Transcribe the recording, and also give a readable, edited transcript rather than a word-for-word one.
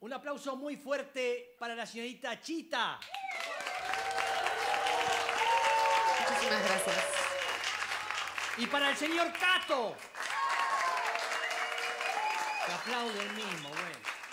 Un aplauso muy fuerte para la señorita Chita. Muchísimas gracias. Y para el señor Cato. Se aplaude el mismo, bueno.